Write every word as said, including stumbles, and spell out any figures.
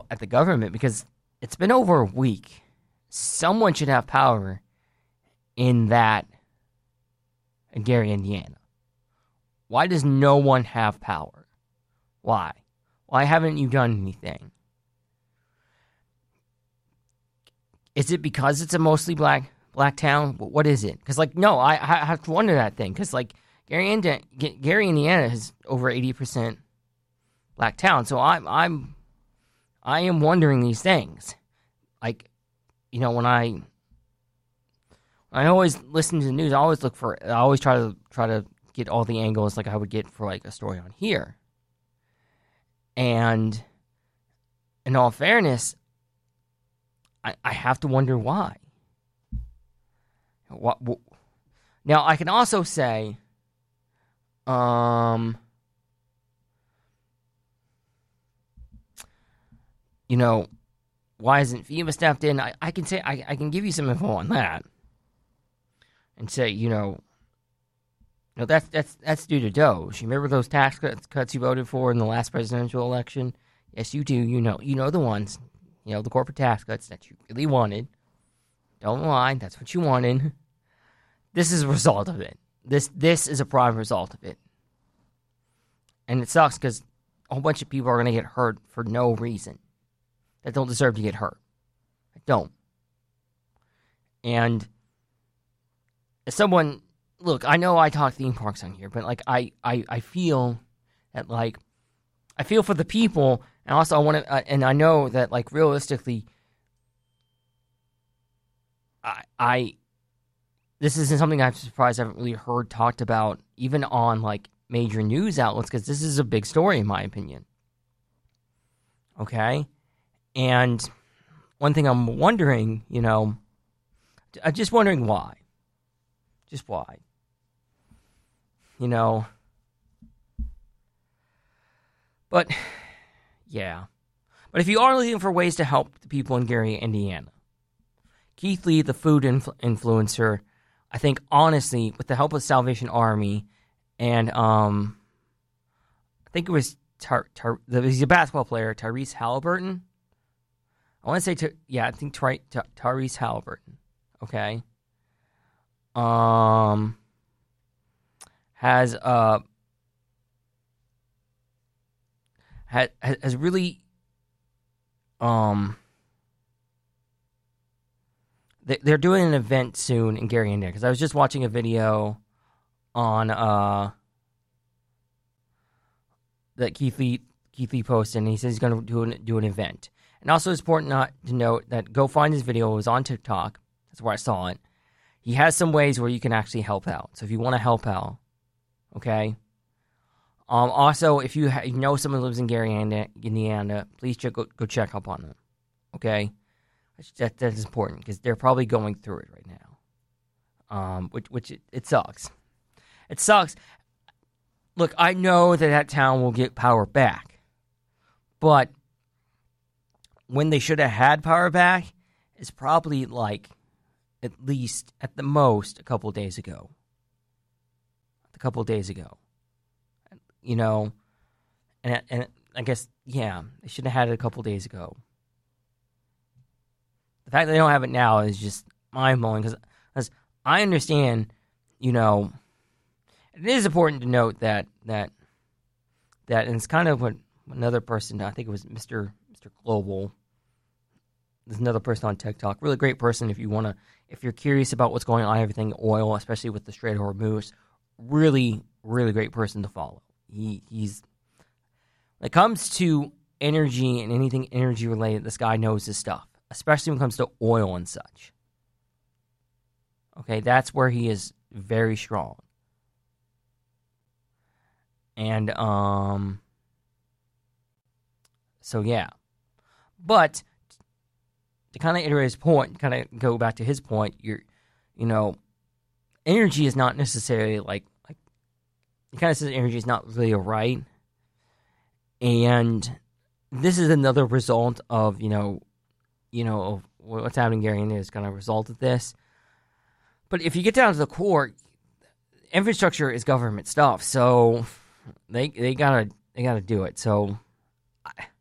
out at the government because it's been over a week. Someone should have power in that, in Gary, Indiana. Why does no one have power? Why? Why haven't you done anything? Is it because it's a mostly black black town? What is it? Because, like, no, I, I have to wonder that thing. Because, like, Gary, Indi- Gary, Indiana is over eighty percent black town. So I'm, I'm, I am wondering these things. Like, you know, when I, I always listen to the news, I always look for, I always try to try to get all the angles like I would get for, like, a story on here. And in all fairness, I, I have to wonder why. What, what, now, I can also say, um, you know, why isn't FEMA stepped in? I, I can say, I, I can give you some info on that. And say, you know, no, that's that's that's due to Doge. You remember those tax cuts, cuts you voted for in the last presidential election? Yes, you do. You know, you know the ones. You know, the corporate tax cuts that you really wanted. Don't lie, that's what you wanted. This is a result of it. This this is a prime result of it. And it sucks because a whole bunch of people are going to get hurt for no reason. That don't deserve to get hurt. I don't. And as someone, look, I know I talk theme parks on here, but like I, I, I feel that like I feel for the people, and also I want to, uh, and I know that like realistically, I, I, this isn't something I'm surprised I haven't really heard talked about even on like major news outlets because this is a big story in my opinion. Okay, and one thing I'm wondering, you know, I'm just wondering why. Just why? You know. But, yeah. But if you are looking for ways to help the people in Gary, Indiana, Keith Lee, the food influ- influencer, I think, honestly, with the help of Salvation Army, and um, I think it was, Tar- Tar- he's a basketball player, Tyrese Halliburton. I want to say, Tar- yeah, I think Tar- Tar- Tyrese Halliburton, okay? Um, has uh has has really um they they're doing an event soon in Gary, Indiana. Because I was just watching a video on uh that Keith Lee Keith Lee posted, and he says he's going to do an do an event. And also, it's important not to note that go find his video. It was on TikTok. That's where I saw it. He has some ways where you can actually help out. So if you want to help out, okay? Um, also, if you, ha- you know someone who lives in Gary, Indiana, please check, go, go check up on them, okay? That, that is important because they're probably going through it right now, um, which, which it, it sucks. It sucks. Look, I know that that town will get power back, but when they should have had power back is probably like at least, at the most, a couple of days ago. A couple of days ago. You know, and and I guess, yeah, they should have had it a couple of days ago. The fact that they don't have it now is just mind-blowing, because I understand, you know, it is important to note that, that, that and it's kind of what another person, I think it was Mister Mister Global, there's another person on TikTok, really great person if you want to, if you're curious about what's going on, everything oil, especially with the Strait of Hormuz, really, really great person to follow. He he's when it comes to energy and anything energy related, this guy knows his stuff, especially when it comes to oil and such. Okay, that's where he is very strong. And um so yeah. But to kind of iterate his point, kind of go back to his point, you're, you know, energy is not necessarily like, like he kind of says energy is not really a right. And this is another result of, you know, you know, of what's happening in Gary, Indiana is kind of a result of this. But if you get down to the core, infrastructure is government stuff, so they they gotta they gotta do it. So